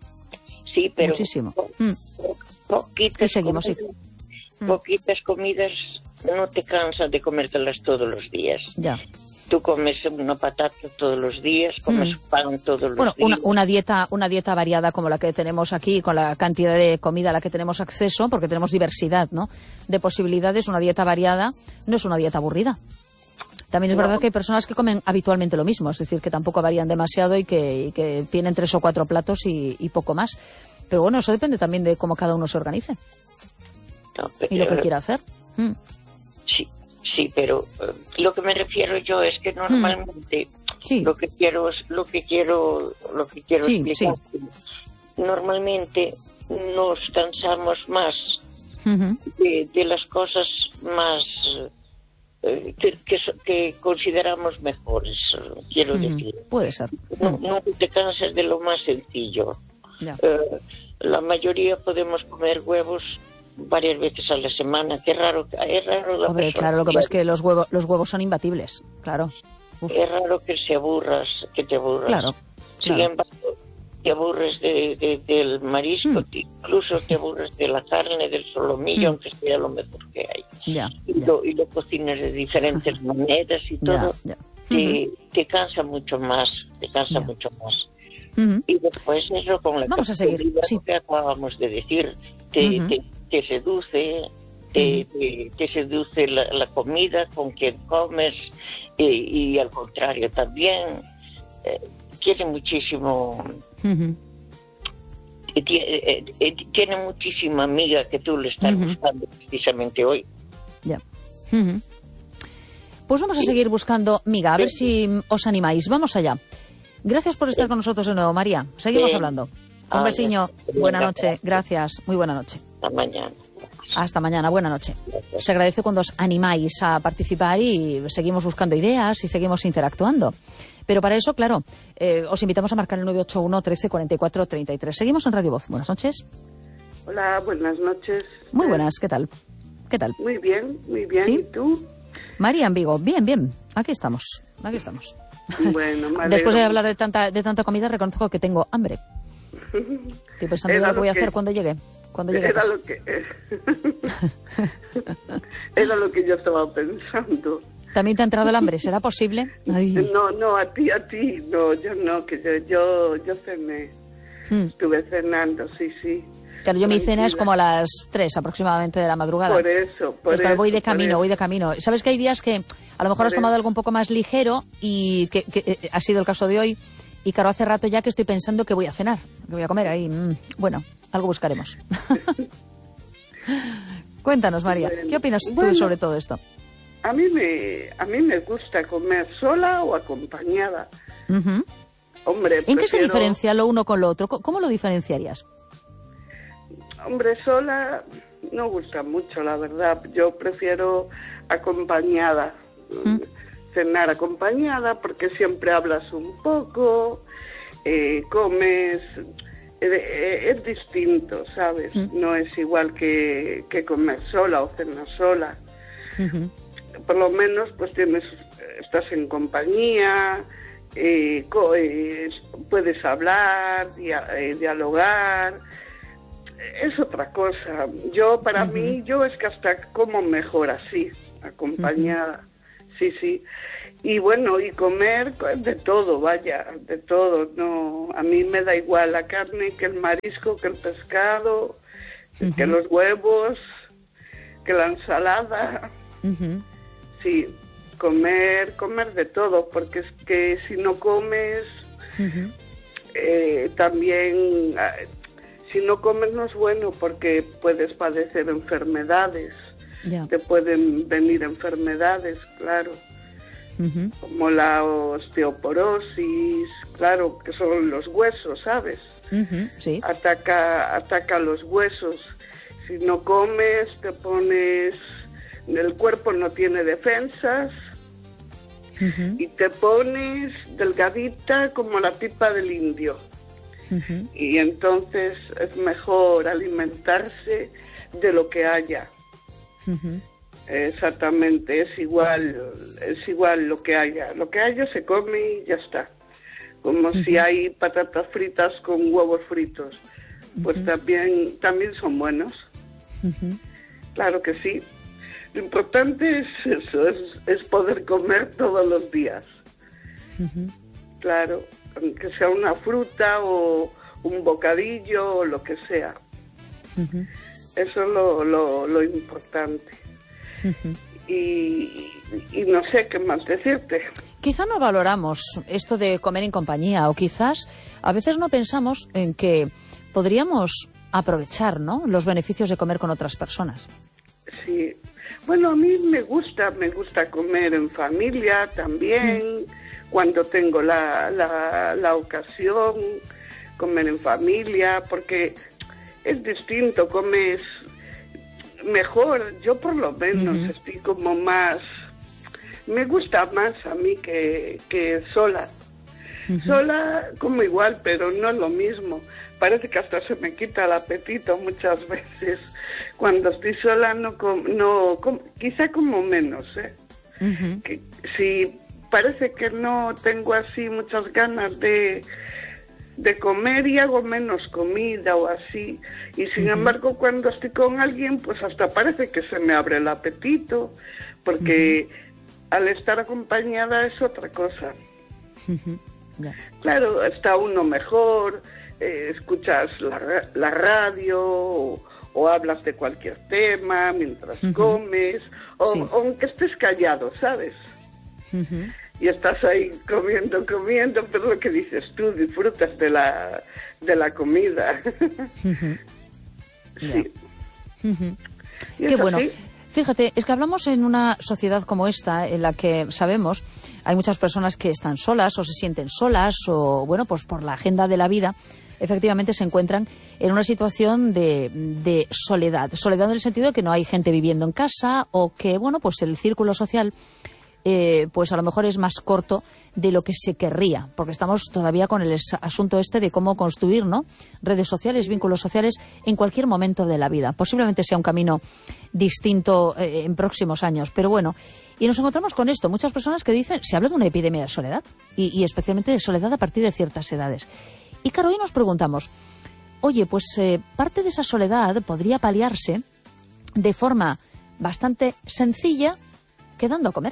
Sí, pero... Muchísimo. Po, po, poquitas, y seguimos, comidas, sí. poquitas comidas no te cansas de comértelas todos los días. Ya. Tú comes una patata todos los días, comes mm. pan todos los bueno, días. Bueno, una, una dieta una dieta variada como la que tenemos aquí, con la cantidad de comida a la que tenemos acceso, porque tenemos diversidad, ¿no?, de posibilidades. Una dieta variada no es una dieta aburrida. También es no. verdad que hay personas que comen habitualmente lo mismo, es decir, que tampoco varían demasiado y que, y que tienen tres o cuatro platos y, y poco más. Pero bueno, eso depende también de cómo cada uno se organice. No, pero, y lo que quiera hacer. Mm. Sí. Sí, pero uh, lo que me refiero yo es que normalmente mm. sí. lo que quiero lo que quiero lo que quiero sí, explicar sí. normalmente nos cansamos más uh-huh. de, de las cosas más uh, que, que, que consideramos mejores, quiero uh-huh. decir. Puede ser. No, no te cansas de lo más sencillo. Yeah. Uh, la mayoría podemos comer huevos varias veces a la semana. Qué raro, es raro la Hombre, claro, lo que pasa es que los huevos, los huevos son imbatibles, claro. Uf. Es raro que se aburras, que te aburras. Claro, Sin claro. embargo, te aburres de, de, del marisco, mm. te, incluso te aburres de la carne, del solomillo, mm. aunque sea lo mejor que hay. Ya, y, ya. Lo, y lo cocinas de diferentes maneras y todo. Ya, ya. Te, uh-huh. te cansa mucho más, te cansa ya. mucho más. Uh-huh. Y después eso con la Vamos a seguir, sí. que acabamos de decir, te, uh-huh. te, te seduce, te, uh-huh. te, te seduce la, la comida con quien comes, y, y al contrario también, eh, tiene muchísimo, uh-huh. tiene, eh, eh, tiene muchísima amiga que tú le estás uh-huh. buscando precisamente hoy. Ya. Uh-huh. Pues vamos a sí. seguir buscando miga, a sí. ver si os animáis. Vamos allá. Gracias por estar sí. con nosotros de nuevo, María. Seguimos sí. hablando. Un ah, besiño. Buena noche. Gracias. Muy buena noche. Hasta mañana. Hasta mañana. Buena noche. Se agradece cuando os animáis a participar y seguimos buscando ideas y seguimos interactuando. Pero para eso, claro, eh, os invitamos a marcar el nueve ocho uno, trece, cuarenta y cuatro, treinta y tres. Seguimos en Radio Voz. Buenas noches. Hola, buenas noches. Muy buenas. ¿Qué tal? ¿Qué tal? Muy bien, muy bien. ¿Sí? ¿Y tú? María en Vigo. Bien, bien. Aquí estamos. Aquí estamos. Bueno, después de hablar de tanta de tanta comida, reconozco que tengo hambre. Estoy pensando en lo que voy a hacer cuando llegue. Cuando llegue era, lo que, era lo que yo estaba pensando. ¿También te ha entrado el hambre? ¿Será posible? Ay. No, no, a ti, a ti. No, yo no, que yo yo, yo cené. Hmm. Estuve cenando, sí, sí. Claro, yo mi cena es como a las tres aproximadamente de la madrugada. Por eso, por Entonces, eso. Voy de camino, eso. voy de camino. ¿Sabes que hay días que a lo mejor por has tomado eso. algo un poco más ligero y que, que eh, ha sido el caso de hoy? Y claro, hace rato ya que estoy pensando que voy a cenar, que voy a comer ahí. Mm, bueno, algo buscaremos. Cuéntanos, María, bueno, ¿qué opinas tú bueno, sobre todo esto? A mí me a mí me gusta comer sola o acompañada. Uh-huh. Hombre, ¿En prefiero... qué se diferencia lo uno con lo otro? ¿Cómo lo diferenciarías? Hombre, sola no gusta mucho, la verdad. Yo prefiero acompañada. ¿Mm? Cenar acompañada porque siempre hablas un poco, eh, comes, eh, es distinto, ¿sabes? Mm. No es igual que, que comer sola o cenar sola. Uh-huh. Por lo menos, pues tienes, estás en compañía, eh, co- eh, puedes hablar, dia- eh, dialogar. Es otra cosa. Yo, para uh-huh. mí, yo es que hasta como mejor así, acompañada. Uh-huh. Sí, sí. Y bueno, y comer de todo, vaya, de todo. No, a mí me da igual la carne que el marisco, que el pescado, uh-huh. que los huevos, que la ensalada. Uh-huh. Sí, comer, comer de todo, porque es que si no comes, uh-huh. eh, también, si no comes no es bueno, porque puedes padecer enfermedades, yeah. te pueden venir enfermedades, claro, uh-huh. como la osteoporosis, claro, que son los huesos, ¿sabes? Uh-huh. Sí. Ataca, ataca los huesos. Si no comes, te pones... El cuerpo no tiene defensas uh-huh. y te pones delgadita como la pipa del indio. Uh-huh. Y entonces es mejor alimentarse de lo que haya. Uh-huh. Exactamente, es igual, es igual lo que haya. Lo que haya se come y ya está. Como uh-huh. si hay patatas fritas con huevos fritos, pues uh-huh. también, también son buenos. Uh-huh. Claro que sí. Lo importante es eso, es, es poder comer todos los días. Uh-huh. Claro, aunque sea una fruta o un bocadillo o lo que sea. Uh-huh. Eso es lo, lo, lo importante. Uh-huh. Y, y no sé qué más decirte. Quizá no valoramos esto de comer en compañía, o quizás a veces no pensamos en que podríamos aprovechar, ¿no?, los beneficios de comer con otras personas. Sí. Bueno, a mí me gusta, me gusta comer en familia también, mm. cuando tengo la, la, la ocasión, comer en familia, porque es distinto, comes mejor, yo por lo menos mm-hmm. estoy como más, me gusta más a mí que, que sola. Mm-hmm. Sola como igual, pero no es lo mismo. Parece que hasta se me quita el apetito muchas veces. Cuando estoy sola no, com, no com, quizá como menos, ¿eh? Uh-huh. Que, si parece que no tengo así muchas ganas de, de comer y hago menos comida o así. Y sin uh-huh. embargo, cuando estoy con alguien, pues hasta parece que se me abre el apetito, porque uh-huh. al estar acompañada es otra cosa. Uh-huh. Yeah. Claro, está uno mejor. Eh, escuchas la, la radio o, o hablas de cualquier tema mientras uh-huh. comes o, sí. o aunque estés callado, ¿sabes? Uh-huh. Y estás ahí comiendo, comiendo, pero lo que dices tú, disfrutas de la, de la comida. Uh-huh. Sí. Yeah. Uh-huh. Qué bueno. Así. Fíjate, es que hablamos en una sociedad como esta, en la que sabemos, hay muchas personas que están solas o se sienten solas o, bueno, pues por la agenda de la vida, efectivamente se encuentran en una situación de, de soledad. Soledad en el sentido de que no hay gente viviendo en casa o que, bueno, pues el círculo social, eh, pues a lo mejor es más corto de lo que se querría, porque estamos todavía con el asunto este de cómo construir, ¿no?, redes sociales, vínculos sociales en cualquier momento de la vida. Posiblemente sea un camino distinto eh, en próximos años, pero bueno. Y nos encontramos con esto, muchas personas que dicen, se habla de una epidemia de soledad, y, y especialmente de soledad a partir de ciertas edades. Y claro, hoy nos preguntamos, oye, pues eh, parte de esa soledad podría paliarse de forma bastante sencilla quedando a comer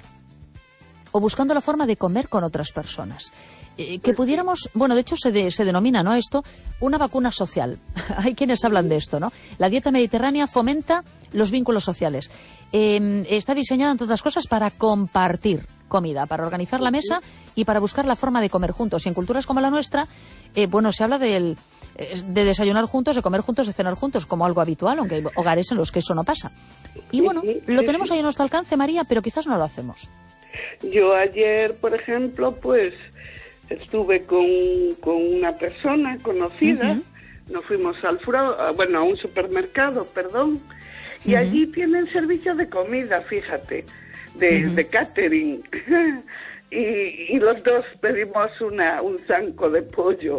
o buscando la forma de comer con otras personas. Eh, que pudiéramos, bueno, de hecho se, de, se denomina, ¿no?, esto una vacuna social. Hay quienes hablan de esto, ¿no? La dieta mediterránea fomenta los vínculos sociales. Eh, está diseñada, entre otras cosas, para compartir comida, para organizar la mesa y para buscar la forma de comer juntos. Y en culturas como la nuestra, eh, bueno, se habla del, de desayunar juntos, de comer juntos, de cenar juntos, como algo habitual, aunque hay hogares en los que eso no pasa. Y bueno, lo tenemos ahí a nuestro alcance, María, pero quizás no lo hacemos. Yo ayer, por ejemplo, pues estuve con, con una persona conocida, uh-huh. nos fuimos al fro, bueno, a un supermercado, perdón, y uh-huh. allí tienen servicio de comida, fíjate, de, uh-huh. de catering. y, y los dos pedimos una un zanco de pollo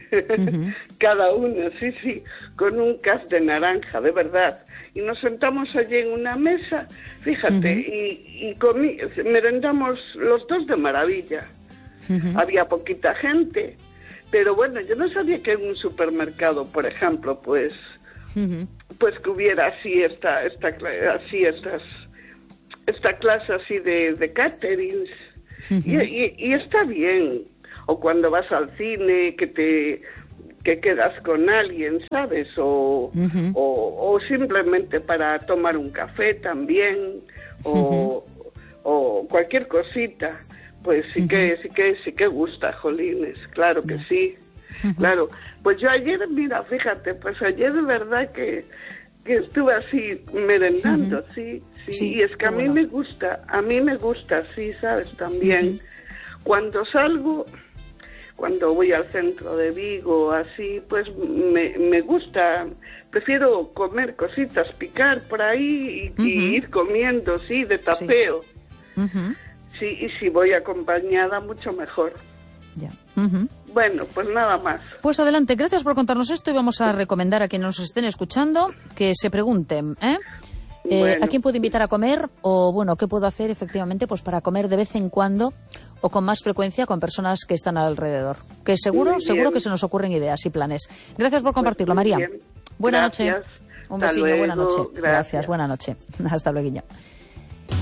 Uh-huh. Cada uno, sí, sí, con un cas de naranja, de verdad. Y nos sentamos allí en una mesa, fíjate, uh-huh. y, y comí, merendamos los dos de maravilla. Uh-huh. Había poquita gente, pero bueno, yo no sabía que en un supermercado, por ejemplo, pues, uh-huh. pues que hubiera así esta, esta, así estas, esta clase así de, de caterings. Uh-huh. Y, y, y está bien. O cuando vas al cine, que te que quedas con alguien, ¿sabes? O, uh-huh. o, o simplemente para tomar un café también, o, uh-huh. o cualquier cosita. Pues sí uh-huh. que sí que sí que gusta, jolines, claro que yeah. sí, uh-huh. claro. Pues yo ayer, mira, fíjate, pues ayer de verdad que, que estuve así merendando, uh-huh. sí, sí, sí, y es que a mí bueno. me gusta, a mí me gusta, sí, sabes, también. Uh-huh. Cuando salgo, cuando voy al centro de Vigo, así, pues me, me gusta, prefiero comer cositas, picar por ahí y, uh-huh. y ir comiendo, sí, de tapeo. Sí. Uh-huh. Sí, y si voy acompañada, mucho mejor. Ya. Uh-huh. Bueno, pues nada más. Pues adelante, gracias por contarnos esto y vamos a recomendar a quienes nos estén escuchando que se pregunten, ¿eh? Eh, bueno. ¿A quién puedo invitar a comer? O, bueno, ¿qué puedo hacer efectivamente pues para comer de vez en cuando o con más frecuencia con personas que están alrededor? Que seguro, seguro que se nos ocurren ideas y planes. Gracias por compartirlo, pues María. Buena noche. Un besito, buena noche. Gracias. Gracias, buena noche. Hasta luego.